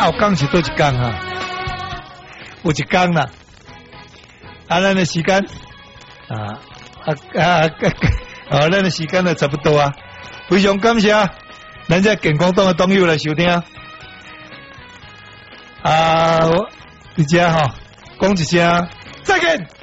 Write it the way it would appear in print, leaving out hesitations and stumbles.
后讲是多一讲哈，有一讲啦。咱的时间咱的时间就差不多啊。非常感谢咱这健康党的党友来收听你这讲一声再见。